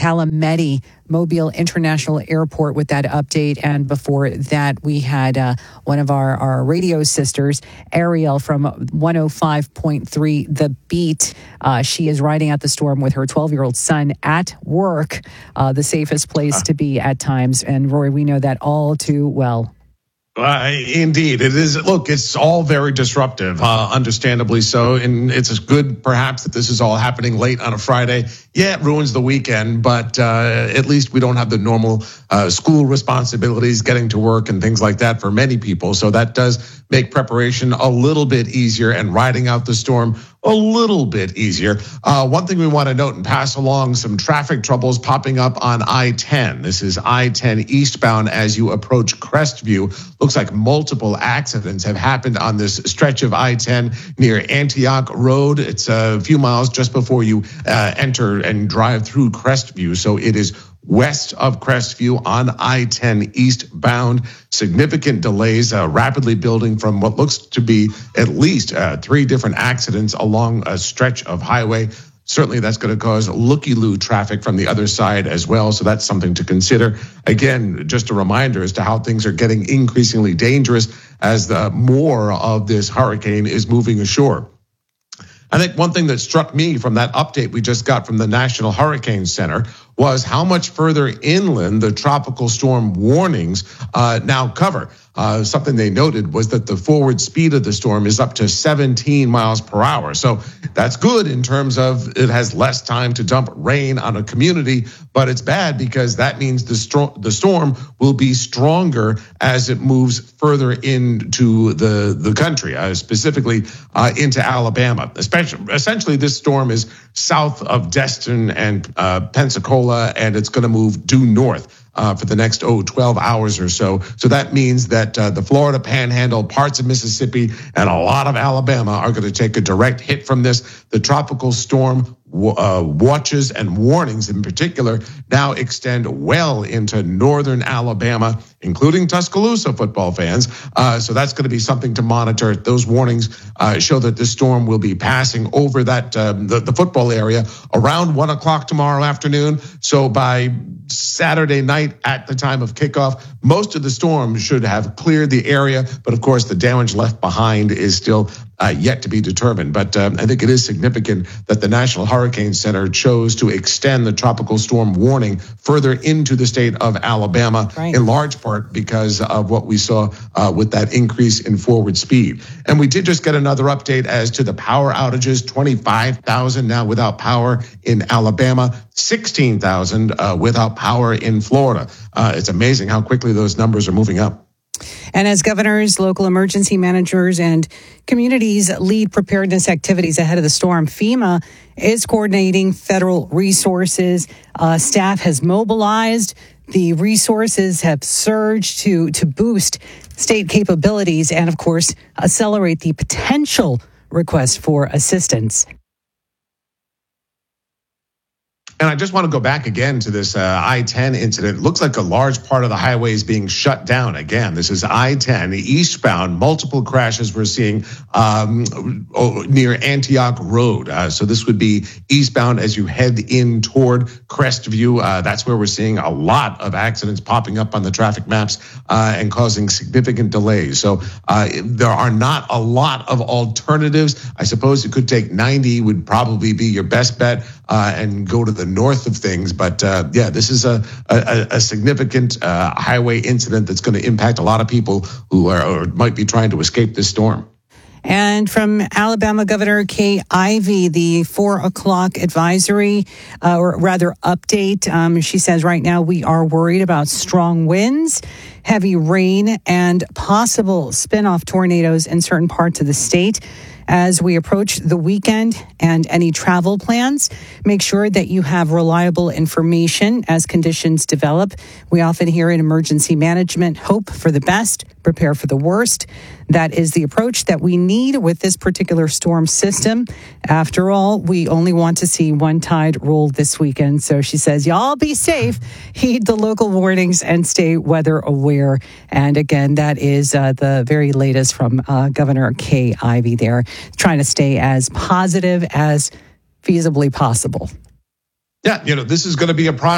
Calumet Mobile International Airport with that update. And before that, we had one of our radio sisters, Ariel from 105.3 The Beat. She is riding out the storm with her 12-year-old son at work, the safest place to be at times. And Roy, we know that all too well. Indeed, it is. Look, it's all very disruptive, understandably so. And it's good, perhaps, that this is all happening late on a Friday. Yeah, it ruins the weekend, but at least we don't have the normal school responsibilities, getting to work and things like that for many people. So that does make preparation a little bit easier and riding out the storm a little bit easier. One thing we want to note and pass along, some traffic troubles popping up on I-10. This is I-10 eastbound as you approach Crestview. Looks like multiple accidents have happened on this stretch of I-10 near Antioch Road. It's a few miles just before you enter and drive through Crestview. So it is west of Crestview on I-10 eastbound. Significant delays rapidly building from what looks to be at least 3 different accidents along a stretch of highway. Certainly that's going to cause looky-loo traffic from the other side as well. So that's something to consider. Again, just a reminder as to how things are getting increasingly dangerous as the more of this hurricane is moving ashore. I think one thing that struck me from that update we just got from the National Hurricane Center was how much further inland the tropical storm warnings now cover. Something they noted was that the forward speed of the storm is up to 17 miles per hour. So that's good in terms of it has less time to dump rain on a community, but it's bad because that means the storm will be stronger as it moves further into the country, specifically into Alabama. Essentially, this storm is south of Destin and Pensacola, and it's going to move due north for the next 12 hours or so. So that means that the Florida Panhandle, parts of Mississippi, and a lot of Alabama are going to take a direct hit from this. The tropical storm watches and warnings in particular now extend well into northern Alabama, including Tuscaloosa football fans. So that's going to be something to monitor. Those warnings show that this storm will be passing over that the football area around 1 o'clock tomorrow afternoon. So by Saturday night at the time of kickoff, most of the storm should have cleared the area. But of course, the damage left behind is still yet to be determined. But I think it is significant that the National Hurricane Center chose to extend the tropical storm warning further into the state of Alabama, in large part because of what we saw with that increase in forward speed. And we did just get another update as to the power outages, 25,000 now without power in Alabama, 16,000 without power in Florida. It's amazing how quickly those numbers are moving up. And as governors, local emergency managers, and communities lead preparedness activities ahead of the storm, FEMA is coordinating federal resources. Staff has mobilized. The resources have surged to boost state capabilities and, of course, accelerate the potential request for assistance. And I just want to go back again to this I-10 incident. It looks like a large part of the highway is being shut down again. This is I-10 eastbound, multiple crashes we're seeing near Antioch Road. So this would be eastbound as you head in toward Crestview. That's where we're seeing a lot of accidents popping up on the traffic maps and causing significant delays. So there are not a lot of alternatives. I suppose you could take 90 would probably be your best bet and go to the north of things. But yeah, this is a significant highway incident that's going to impact a lot of people who are or might be trying to escape this storm. And from Alabama Governor Kay Ivey, the 4 o'clock advisory, or rather update. She says right now we are worried about strong winds, heavy rain, and possible spin-off tornadoes in certain parts of the state. As we approach the weekend and any travel plans, make sure that you have reliable information as conditions develop. We often hear in emergency management, hope for the best, prepare for the worst. That is the approach that we need with this particular storm system. After all, we only want to see one tide roll this weekend. So she says, y'all be safe, heed the local warnings, and stay weather aware. And again, that is the very latest from Governor Kay Ivey there, trying to stay as positive as feasibly possible. Yeah, this is going to be a process.